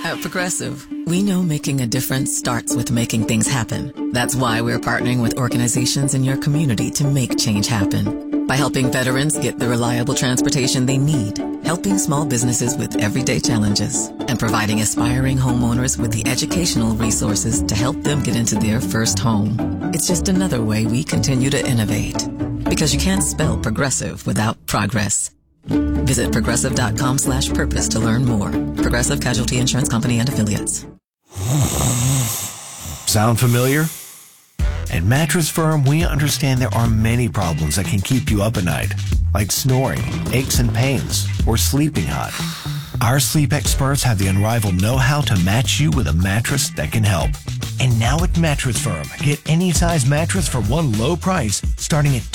At Progressive, we know making a difference starts with making things happen. That's why we're partnering with organizations in your community to make change happen. By helping veterans get the reliable transportation they need, helping small businesses with everyday challenges, and providing aspiring homeowners with the educational resources to help them get into their first home. It's just another way we continue to innovate. Because you can't spell progressive without progress. Visit progressive.com/purpose to learn more. Progressive Casualty Insurance Company and Affiliates. Sound familiar? At Mattress Firm, we understand there are many problems that can keep you up at night, like snoring, aches and pains, or sleeping hot. Our sleep experts have the unrivaled know-how to match you with a mattress that can help. And now at Mattress Firm, get any size mattress for one low price, starting at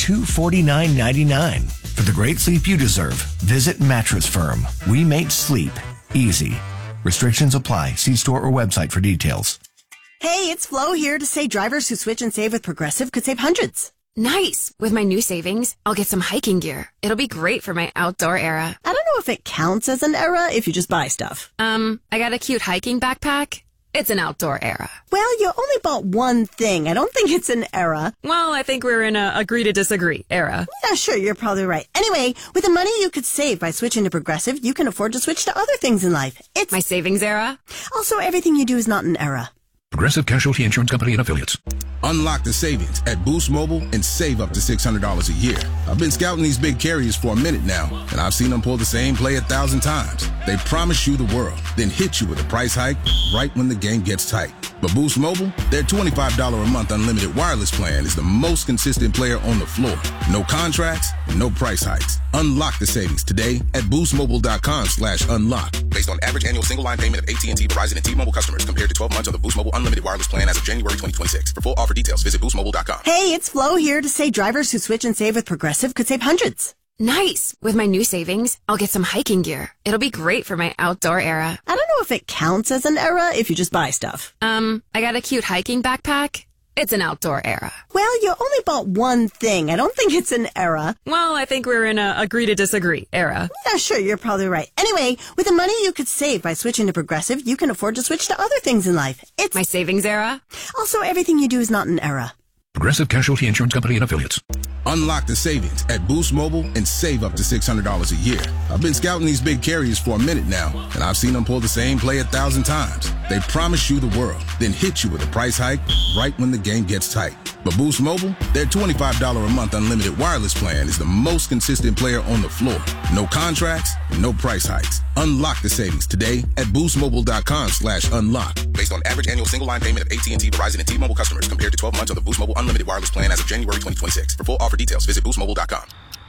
$249.99. For the great sleep you deserve, visit Mattress Firm. We make sleep easy. Restrictions apply. See store or website for details. Hey, it's Flo here to say drivers who switch and save with Progressive could save hundreds. Nice! With my new savings, I'll get some hiking gear. It'll be great for my outdoor era. I don't know if it counts as an era if you just buy stuff. I got a cute hiking backpack. It's an outdoor era. Well, you only bought one thing. I don't think it's an era. Well, I think we're in a agree to disagree era. Yeah, sure, you're probably right. Anyway, with the money you could save by switching to Progressive, you can afford to switch to other things in life. It's my savings era. Also, everything you do is not an era. Progressive Casualty Insurance Company and Affiliates. Unlock the savings at Boost Mobile and save up to $600 a year. I've been scouting these big carriers for a minute now, and I've seen them pull the same play 1,000 times. They promise you the world, then hit you with a price hike right when the game gets tight. But Boost Mobile, their $25 a month unlimited wireless plan is the most consistent player on the floor. No contracts, no price hikes. Unlock the savings today at boostmobile.com/unlock. Based on average annual single line payment of AT&T, Verizon, and T-Mobile customers compared to 12 months of the Boost Mobile unlimited wireless plan as of January 2026. For full offer details, visit boostmobile.com. Hey, it's Flo here to say drivers who switch and save with Progressive could save hundreds. Nice! With my new savings, I'll get some hiking gear. It'll be great for my outdoor era. I don't know if it counts as an era if you just buy stuff. I got a cute hiking backpack. It's an outdoor era. Well, you only bought one thing. I don't think it's an era. Well, I think we're in a agree to disagree era. Yeah, sure, you're probably right. Anyway, with the money you could save by switching to Progressive, you can afford to switch to other things in life. It's my savings era. Also, everything you do is not an era. Progressive Casualty Insurance Company and Affiliates. Unlock the savings at Boost Mobile and save up to $600 a year. I've been scouting these big carriers for a minute now, and I've seen them pull the same play 1,000 times. They promise you the world, then hit you with a price hike right when the game gets tight. But Boost Mobile, their $25 a month unlimited wireless plan is the most consistent player on the floor. No contracts, no price hikes. Unlock the savings today at boostmobile.com/unlock. Based on average annual single line payment of AT&T, Verizon, and T-Mobile customers compared to 12 months of the Boost Mobile unlimited wireless plan as of January 2026. For full offer details, visit boostmobile.com.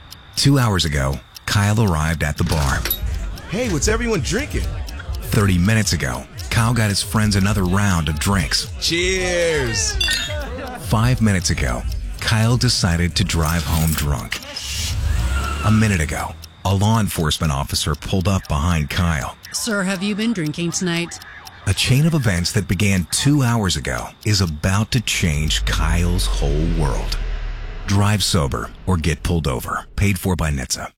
2 hours ago, Kyle arrived at the bar. Hey, what's everyone drinking? 30 minutes ago, Kyle got his friends another round of drinks. Cheers! 5 minutes ago, Kyle decided to drive home drunk. A minute ago, a law enforcement officer pulled up behind Kyle. Sir, have you been drinking tonight? A chain of events that began 2 hours ago is about to change Kyle's whole world. Drive sober or get pulled over. Paid for by NHTSA.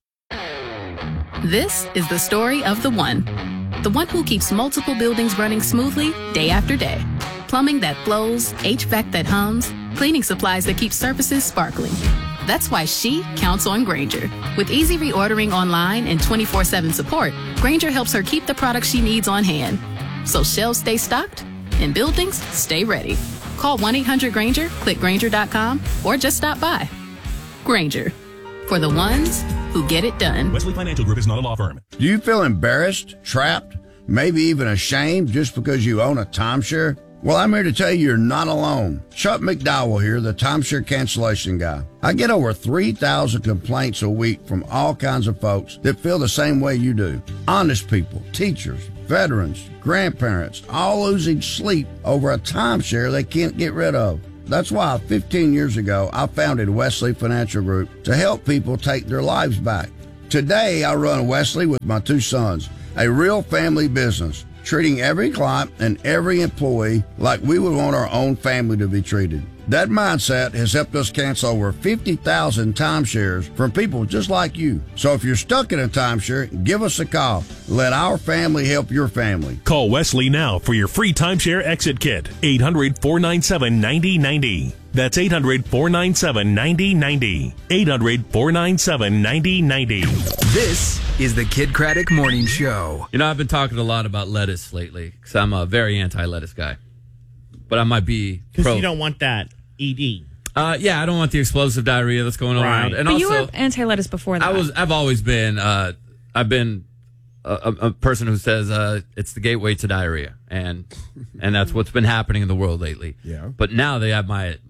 This is the story of the one. The one who keeps multiple buildings running smoothly day after day. Plumbing that flows, HVAC that hums, cleaning supplies that keep surfaces sparkling. That's why she counts on Grainger. With easy reordering online and 24/7 support, Grainger helps her keep the products she needs on hand. So shelves stay stocked and buildings stay ready. Call 1-800-GRAINGER, click Grainger.com, or just stop by. Grainger, for the ones who get it done. Wesley Financial Group is not a law firm. Do you feel embarrassed, trapped, maybe even ashamed just because you own a timeshare? Well, I'm here to tell you you're not alone. Chuck McDowell here, the timeshare cancellation guy. I get over 3,000 complaints a week from all kinds of folks that feel the same way you do. Honest people, teachers, veterans, grandparents, all losing sleep over a timeshare they can't get rid of. That's why 15 years ago, I founded Wesley Financial Group to help people take their lives back. Today, I run Wesley with my two sons, a real family business, treating every client and every employee like we would want our own family to be treated. That mindset has helped us cancel over 50,000 timeshares from people just like you. So if you're stuck in a timeshare, give us a call. Let our family help your family. Call Wesley now for your free timeshare exit kit. 800-497-9090. That's 800-497-9090. 800-497-9090. This is the Kid Craddock Morning Show. You know, I've been talking a lot about lettuce lately because I'm a very anti-lettuce guy. But I might be because you don't want that ED. Yeah, I don't want the explosive diarrhea that's going around. And but also, you were anti-lettuce before that. I've always been. I've been a person who says it's the gateway to diarrhea, and that's what's been happening in the world lately. Yeah. But now they're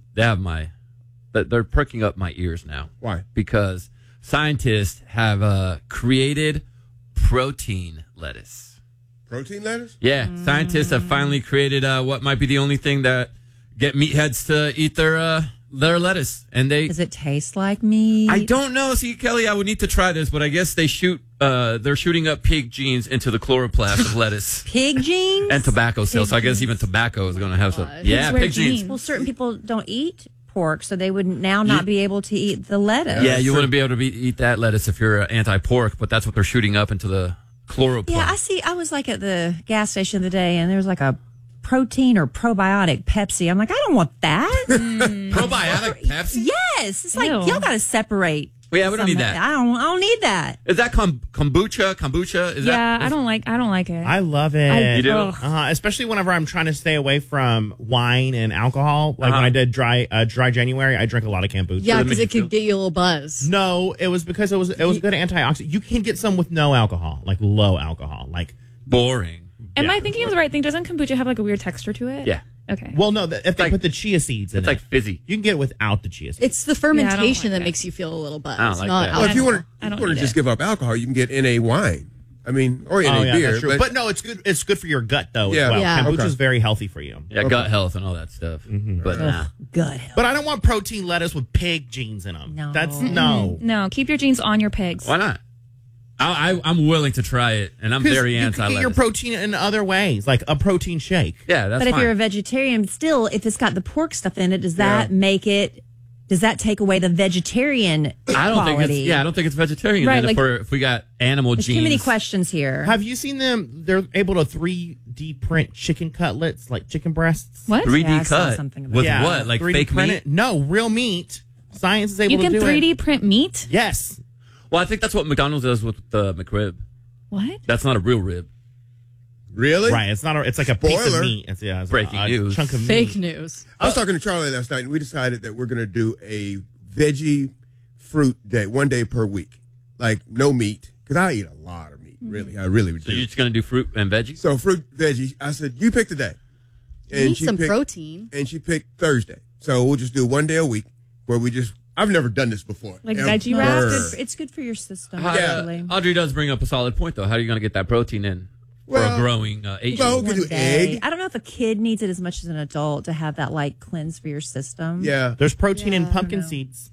perking up my ears now. Why? Because scientists have created protein lettuce. Protein lettuce? Yeah, scientists have finally created what might be the only thing that get meatheads to eat their lettuce. And does it taste like meat? I don't know. See, Kelly, I would need to try this, but I guess they're shooting up pig genes into the chloroplast of lettuce. Pig genes? And tobacco cells. So I guess even tobacco is going to have some. Yeah, pig genes. Well, certain people don't eat pork, so they would now not be able to eat the lettuce. Yeah, you wouldn't be able to eat that lettuce if you're anti-pork, but that's what they're shooting up into the chloroplast. Yeah, I was like at the gas station the other day, and there was like a protein or probiotic Pepsi. I'm like, I don't want that. Probiotic Pepsi? Yes. It's like, y'all got to separate. Well, yeah, we don't need that. I don't need that. Is that kombucha? Kombucha? I don't like it. I love it. You do? Especially whenever I'm trying to stay away from wine and alcohol. Like when I did dry January, I drank a lot of kombucha. Yeah, because it could get you a little buzz. No, it was because it was good antioxidant. You can get some with no alcohol, like low alcohol, like boring. Am I thinking of the right thing? Doesn't kombucha have like a weird texture to it? Yeah. Okay. Well, no, if they put the chia seeds in it. It's like fizzy. You can get it without the chia seeds. It's the fermentation that makes you feel a little buzz. I don't like not that. Well, if you want I don't to need just it. give up alcohol, you can get NA wine. I mean, or NA beer. That's true. But no, it's good. It's good for your gut though. Yeah. As well. Yeah. Kombucha is very healthy for you. Yeah, gut health and all that stuff. But nah. Gut health. But I don't want protein lettuce with pig genes in them. No. That's no. No, keep your genes on your pigs. Why not? I'm willing to try it, and I'm very you anti-lettuce. can get your protein in other ways, like a protein shake. Yeah, that's But if fine. you're a vegetarian, still, if it's got the pork stuff in it, does that take away the vegetarian I don't quality? think it's vegetarian. Right, Then like- if we got animal There's genes. too many questions here. Have you seen them? They're able to 3D print chicken cutlets, like chicken breasts. What? 3D Yeah, I saw cut something about with Yeah, what? Like 3D fake print meat? it? No, real meat. Science is able You to can do 3D it. print meat? Yes. Well, I think that's what McDonald's does with the McRib. What? That's not a real rib. Really? Right. It's not. It's like a piece of Spoiler. meat. It's Breaking a news. chunk of Fake meat. news. I was talking to Charlie last night, and we decided that we're going to do a veggie fruit day, 1 day per week. Like, no meat, because I eat a lot of meat, really. I really do. So you're just going to do fruit and veggies? So fruit, veggie. I said, you pick the day. You need some picked- protein. And she picked Thursday. So we'll just do 1 day a week where we just, I've never done this before. Like ever. veggie No, wraps? it's good for your system. Yeah. Actually. Audrey does bring up a solid point, though. How are you going to get that protein in for Well, a growing Asian? well, we could do One day. egg. I don't know if a kid needs it as much as an adult to have that like cleanse for your system. Yeah. There's protein in Yeah, I pumpkin don't know. seeds.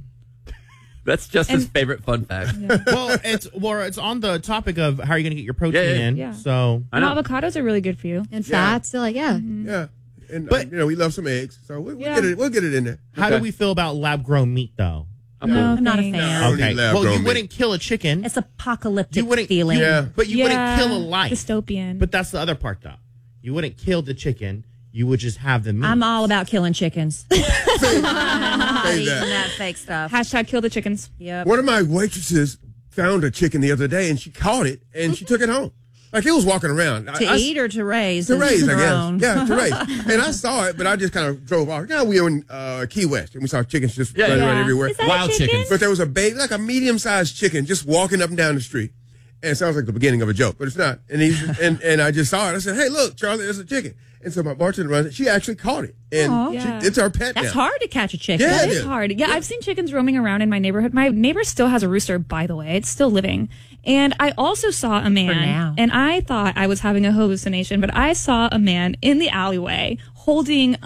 That's just his favorite fun fact. Well, it's on the topic of how are you going to get your protein Yeah. in. Yeah. So I know. And avocados are really good for you. And fats. They're like, yeah. Yeah. And, But- we love some eggs. So we'll Yeah. get it in there. how do we feel about lab grown meat though? I'm not a thanks. fan. I don't Okay. need lab Well, you grown meat. wouldn't kill a chicken. It's apocalyptic You wouldn't- feeling. Yeah. But you wouldn't kill a life. Dystopian. But that's the other part, though. You wouldn't kill the chicken. You would just have the meat. I'm all about killing chickens. Say Eating that. that fake stuff. Hashtag kill the chickens. Yep. One of my waitresses found a chicken the other day, and she caught it, and she took it home. Like, it was walking around. To eat or to raise? To raise, I Their guess. own. Yeah, to raise. And I saw it, but I just kind of drove off. We were in Key West, and we saw chickens just running around everywhere. Is that Wild a chicken? chickens. But there was a baby, like a medium-sized chicken, just walking up and down the street. And it sounds like the beginning of a joke, but it's not. And and I just saw it. I said, "Hey, look, Charlie, there's a chicken." And so my bartender runs it. She actually caught it, and Aw. Yeah. it's our pet That's now. hard to catch a chicken. Yeah, That it is is. hard. Yeah, I've seen chickens roaming around in my neighborhood. My neighbor still has a rooster, by the way. It's still living. And I also saw a man, now. and I thought I was having a hallucination, but I saw a man in the alleyway holding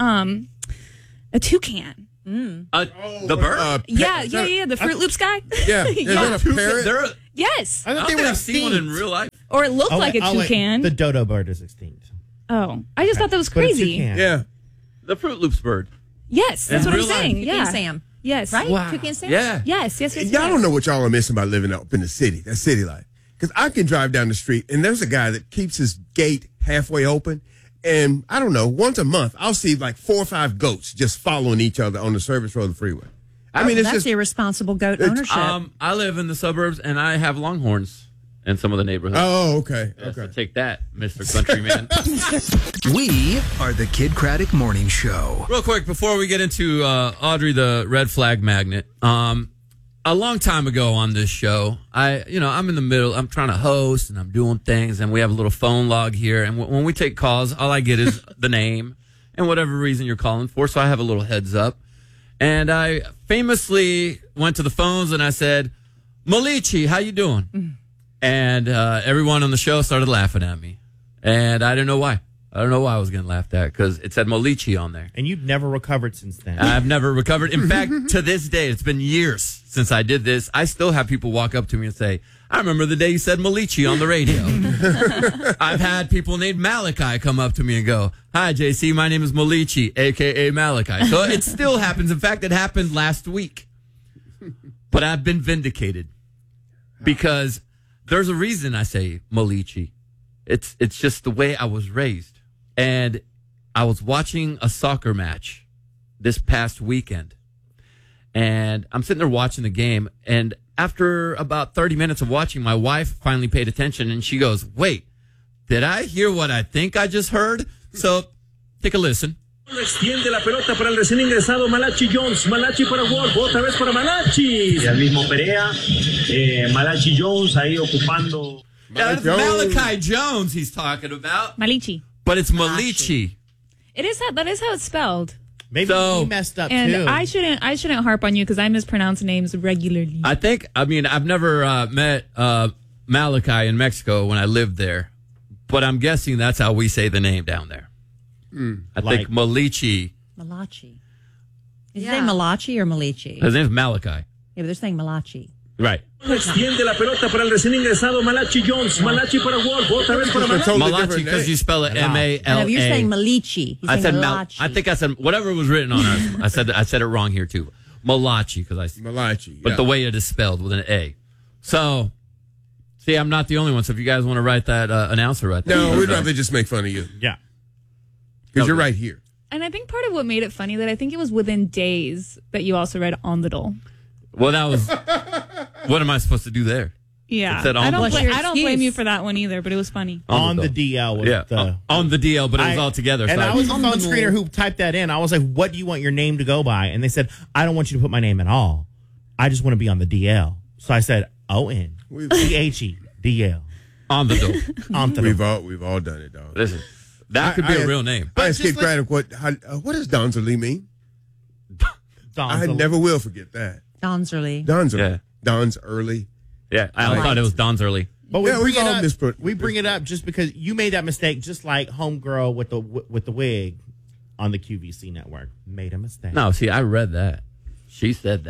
a toucan. The bird? Yeah, the Fruit Loops guy. Yeah, is that a parrot? Yes. I don't think I've seen one in real life. Or it looked like a toucan. The dodo bird is extinct. Oh, I just thought that was But a crazy. toucan. Yeah. The Fruit Loops bird. Yes, that's what I'm saying. Toucan Yeah. Sam. Yes. Right? Wow. Toucan Sam? Yeah. Yes. Y'all don't know what y'all are missing by living up in the city. That city life. Because I can drive down the street and there's a guy that keeps his gate halfway open. And I don't know, once a month, I'll see like 4 or 5 goats just following each other on the service road of the freeway. I mean, it's that's just irresponsible goat ownership. I live in the suburbs, and I have longhorns in some of the neighborhoods. Oh, okay. Yeah, so take that, Mr. Countryman. We are the Kid Craddock Morning Show. Real quick, before we get into Audrey the red flag magnet, a long time ago on this show, I'm in the middle. I'm trying to host, and I'm doing things, and we have a little phone log here. And when we take calls, all I get is the name and whatever reason you're calling for. So I have a little heads up. And I famously went to the phones and I said, Malichi, how you doing? And everyone on the show started laughing at me. And I didn't know why. I don't know why I was getting laughed at, because it said Malichi on there. And you've never recovered since then. I've never recovered. In fact, to this day, it's been years since I did this. I still have people walk up to me and say, I remember the day you said Malichi on the radio. I've had people named Malachi come up to me and go, hi, JC, my name is Malichi, a.k.a. Malachi. So it still happens. In fact, it happened last week. But I've been vindicated because there's a reason I say Malichi. It's just the way I was raised. And I was watching a soccer match this past weekend. And I'm sitting there watching the game. And after about 30 minutes of watching, my wife finally paid attention. And she goes, wait, did I hear what I think I just heard? So take a listen. Extiende la pelota para el recién ingresado Malachi Jones. Malachi para Wolf, otra vez para Malachi. Y al mismo Perea, Malachi Jones ahí ocupando. Yeah, that's Malachi Jones he's talking about. Malichi. But it's Malichi. That is how it's spelled. Maybe he messed up and too. I shouldn't harp on you because I mispronounce names regularly. I've never met Malachi in Mexico when I lived there, but I'm guessing that's how we say the name down there. I think Malichi. Malachi. Is his name Malachi or Malichi? His name's Malachi. Yeah, but they're saying Malachi. Right. Extiende la pelota para el recién ingresado Malachi Jones. Malachi para Wolf, otra vez para Malachi. Malachi, because you spell it M-A-L-A. No, you're saying Malichi. I said Malachi. I think I said whatever was written on ours. I said it wrong here too. Malachi, Malachi. But the way it is spelled with an A. So, see, I'm not the only one. So if you guys want to write that announcer right there. No, we'd rather just make fun of you. Yeah. Because you're right here. And I think part of what made it funny that I think it was within days that you also read on the doll. Well, that was. What am I supposed to do there? Yeah, It said I on don't blame you for that one either, but it was funny. On the DL. On the DL, but it was all together. And so I was a phone screener who typed that in. I was like, what do you want your name to go by? And they said, I don't want you to put my name at all. I just want to be on the DL. So I said, O-N-C-H-E, DL. On the door. On the door. We've all done it, dog. Listen, that could be a real name. I asked Kid Craddock, what does Donzerly mean? I never will forget that. Donzerly. Donzerly. Yeah. Don's early. Yeah, I thought it was Don's early. But we Yeah, we bring it up just because you made that mistake, just like Homegirl with the wig on the QVC network made a mistake. No, see, I read that. She said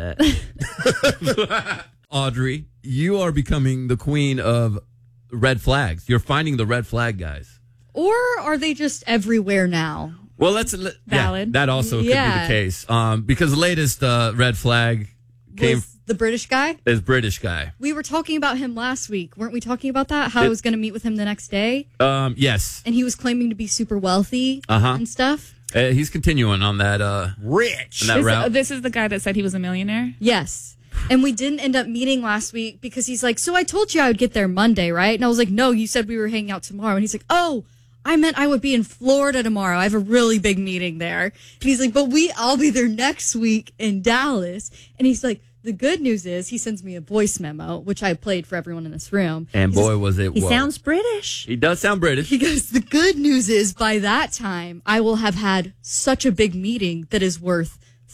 that. Audrey, you are becoming the queen of red flags. You're finding the red flag guys. Or are they just everywhere now? Well, that's Valid. Yeah, that also could be Yeah. the case. Because the latest red flag came Was the British guy? is British guy. We were talking about him last week. Weren't we talking about that? How I was going to meet with him the next day? Yes. And he was claiming to be super wealthy and stuff. He's continuing on that rich on that route. This is the guy that said he was a millionaire? Yes. And we didn't end up meeting last week because he's like, so I told you I would get there Monday, right? And I was like, no, you said we were hanging out tomorrow. And he's like, oh, I meant I would be in Florida tomorrow. I have a really big meeting there. And he's like, but I'll be there next week in Dallas. And he's like, the good news is he sends me a voice memo, which I played for everyone in this room. And boy, was it He sounds British. He does sound British. He goes, the good news is by that time, I will have had such a big meeting that is worth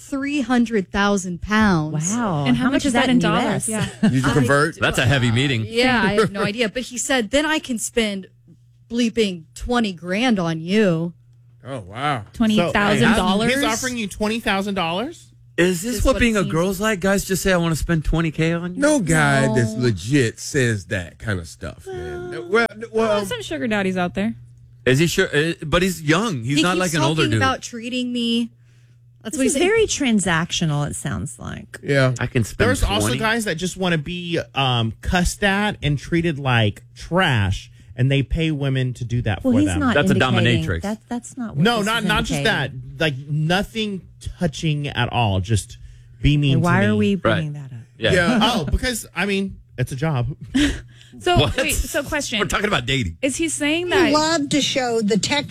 £300,000. Wow. And how much is that in dollars? US? Yeah. Did you convert? That's a heavy meeting. Yeah, I have no idea. But he said, then I can spend bleeping 20 grand on you. Oh, wow. $20,000. He's offering you $20,000? Is this what being a girl's like? Guys just say, I want to spend $20K on you? No guy that's legit says that kind of stuff, man. Well, some sugar daddies out there. Is he sure? But he's young. He's not keeps like an older talking dude. about treating me That's This what is he's saying. very transactional, it sounds like. Yeah. I can spend There's 20. also guys that just want to be cussed at and treated like trash, and they pay women to do that Well, for he's them. not That's a indicating- dominatrix. That's not what No, this not is just that. indicating. Like nothing touching at all. Just be mean. And why to me. are we bringing that up? Yeah. Oh, because I mean, it's a job. So What? wait, so question. We're talking about dating. Is he saying that? love to show the tech.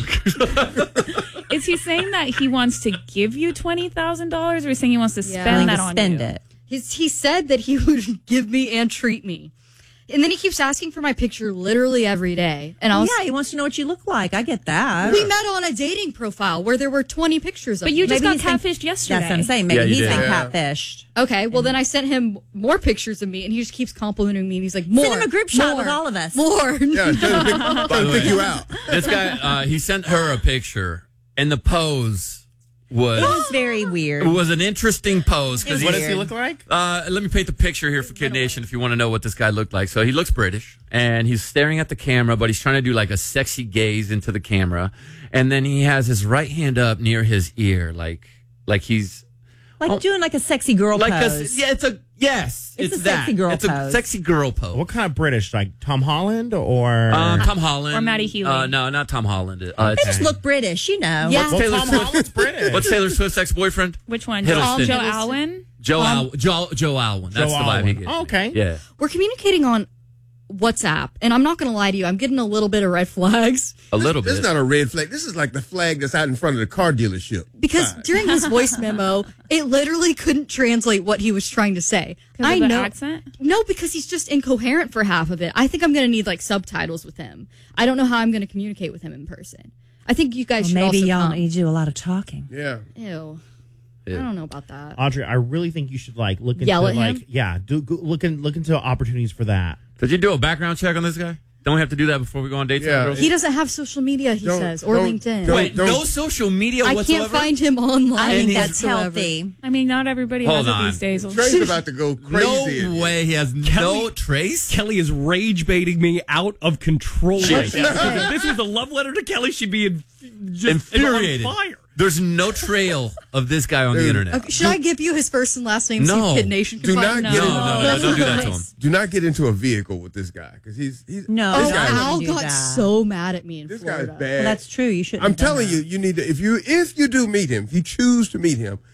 Is he saying that he wants to give you $20,000, or is he saying he wants to spend that on spend you? it. He said that he would give me and treat me. And then he keeps asking for my picture literally every day. And I was, Yeah, he wants to know what you look like. I get that. we met on a dating profile where there were 20 pictures of But you me. just Maybe got he's been- catfished yesterday. That's what I'm saying. Maybe Yeah, you he's did. been Yeah. catfished. Okay, well then I sent him more pictures of me, and he just keeps complimenting me. And he's like, "More, Send him a group shot more, with all of us. more." Yeah, trying to pick you out. This guy, he sent her a picture, and the pose was It was very weird. it was an interesting pose because What does he look like? Let me paint the picture here for Kid Nation if you want to know what this guy looked like. So he looks British, and he's staring at the camera, but he's trying to do like a sexy gaze into the camera, and then he has his right hand up near his ear, like he's Like doing like a sexy girl like pose. it's a It's a that. sexy girl It's a pose. sexy girl pose. What kind of British? Like Tom Holland or? Tom Holland Or Maddie Healy. No, not Tom Holland. They just look British, you know. Yeah. well, Taylor Tom Swift. Holland's British. What's Taylor Swift's ex-boyfriend? Which one? Hiddleston. Joe Alwyn? Joe Alwyn. That's Joe the vibe he Alwyn. gives. Oh, okay. Yeah. We're communicating on WhatsApp, and I'm not going to lie to you. I'm getting a little bit of red flags A little This bit. is not a red flag. This is like the flag that's out in front of the car dealership. because during his voice memo, it literally couldn't translate what he was trying to say. Because of the accent? No, because he's just incoherent for half of it. I think I'm going to need like subtitles with him. I don't know how I'm going to communicate with him in person. I think you guys should Maybe also y'all come. need to do a lot of talking. Yeah. Ew. I don't know about that. Audrey, I really think you should like look into Yell at like him? look into opportunities for that. Did you do a background check on this guy? Don't we have to do that before we go on dates? Yeah. Girls? He doesn't have social media, he says, or LinkedIn. Wait, no social media I whatsoever? can't find him online. I think he's- that's healthy. I mean, not everybody Hold has it on. these days. Trey's about to go crazy. No way he has no trace. Kelly is rage baiting me out of control right now. If this was a love letter to Kelly, she'd be just Infuriated. on fire. There's no trail of this guy on the internet. Okay, should I give you his first and last name? No. So Kid Nation can Do find not him? get No, don't do that to him. Do not get into a vehicle with this guy because he's No, This Oh, guy, Al do got that. so mad at me in this Florida. guy's bad. Well, that's true. You shouldn't. I'm have done telling that. you need to if you do meet him, if you choose to meet him,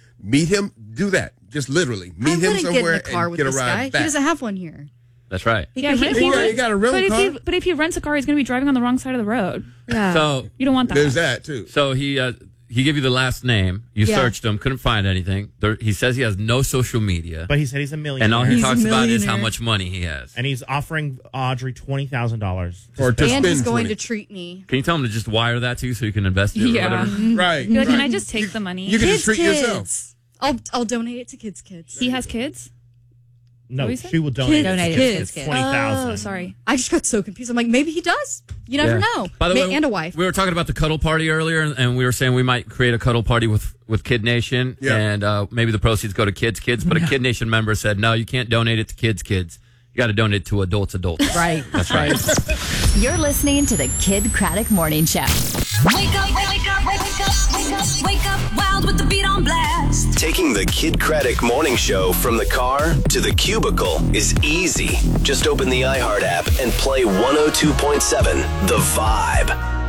do that. Just literally meet I'm him gonna get in somewhere the car and with get a this guy. ride He back. doesn't have one here. That's right. Yeah, but if You got a rental car? But if he rents a car, he's going to be driving on the wrong side of the road. Yeah. So You don't want that. There's that too. So he gave you the last name. You Yeah. searched him, couldn't find anything. He says he has no social media, But he said he's a millionaire. and all he He's a talks about is how millionaire. much money he has. and he's offering Audrey $20,000. Or to And he's spend going 20. to treat me. Can you tell him to just wire that to you so you can invest it? Or Yeah. whatever? Right. Be like, can right. I just take the money? You can just Kids, treat yourself. kids. I'll donate it to kids. He has kids? No, What do you say? she will donate Donate it to kids. kids. $20,000. Oh, sorry. I just got so confused. I'm like, maybe he does. You never Yeah. know. By the way, and a wife. We were talking about the cuddle party earlier, and we were saying we might create a cuddle party with Kid Nation, Yeah. and maybe the proceeds go to kids. But a Kid Nation member said, no, you can't donate it to kids. You got to donate it to adults. Right. That's right. You're listening to the Kid Craddock Morning Show. Wake up, wake up, wake up, wake up, wake up, wild with the beat on blast. Taking the Kid Craddock Morning Show from the car to the cubicle is easy. Just open the iHeart app and play 102.7 The Vibe.